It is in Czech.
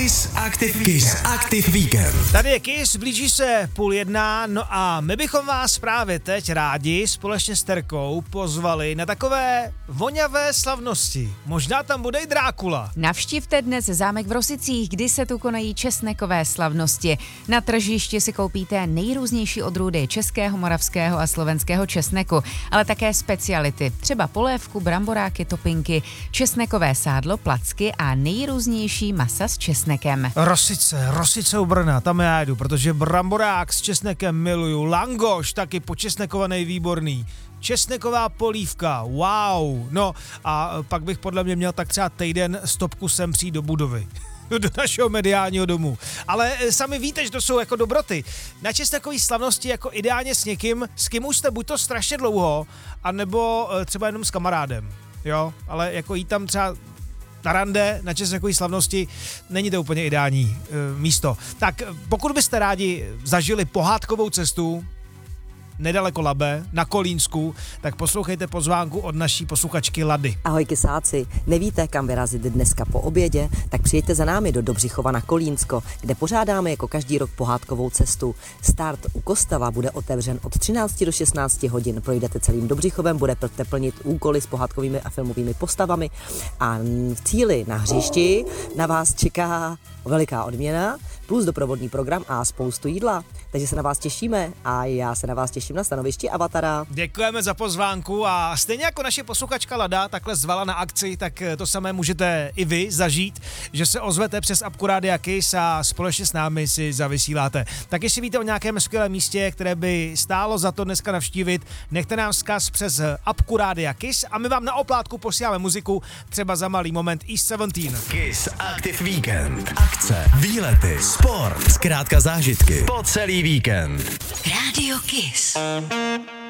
Kiss Active Weekend. Tady je Kiss, blíží se 12:30, no a my bychom vás právě teď rádi společně s Terkou pozvali na takové voňavé slavnosti. Možná tam bude i Drákula. Navštivte dnes zámek v Rosicích, kdy se tu konají česnekové slavnosti. Na tržišti si koupíte nejrůznější odrůdy českého, moravského a slovenského česneku, ale také speciality, třeba polévku, bramboráky, topinky, česnekové sádlo, placky a nejrůznější masa s česnekem. Rosice u Brna, tam já jedu, protože bramborák s česnekem miluju, langoš taky počesnekovaný, výborný, česneková polívka, wow, no a pak bych podle mě měl tak třeba týden stopku sem přijít do budovy. Do našeho mediálního domu. Ale sami víte, že to jsou jako dobroty. Na česnekový slavnosti jako ideálně s někým, s kým už jste buď to strašně dlouho, anebo třeba jenom s kamarádem, jo, ale jako jít tam třeba na rande, na česnekový slavnosti, není to úplně ideální místo. Tak pokud byste rádi zažili pohádkovou cestu nedaleko Labe, na Kolínsku, tak poslouchejte pozvánku od naší posluchačky Lady. Ahoj kysáci, nevíte, kam vyrazit dneska po obědě? Tak přijďte za námi do Dobřichova na Kolínsko, kde pořádáme jako každý rok pohádkovou cestu. Start u kostela bude otevřen od 13 do 16 hodin. Projdete celým Dobřichovem, budete plnit úkoly s pohádkovými a filmovými postavami a v cíli na hřišti na vás čeká veliká odměna, plus doprovodný program a spoustu jídla. Takže se na vás těšíme a já se na vás těším na stanovišti Avatara. Děkujeme za pozvánku a stejně jako naše posluchačka Lada takhle zvala na akci, tak to samé můžete i vy zažít, že se ozvete přes apku Rádia Kiss a společně s námi si zavysíláte. Tak jestli víte o nějakém skvělém místě, které by stálo za to dneska navštívit, nechte nám vzkaz přes apku Rádia Kiss a my vám na oplátku posíláme muziku, třeba za malý moment East 17. Kiss Active Weekend. Akce, výlety, sport, zkrátka zážitky po celý víkend. Rádio Kiss.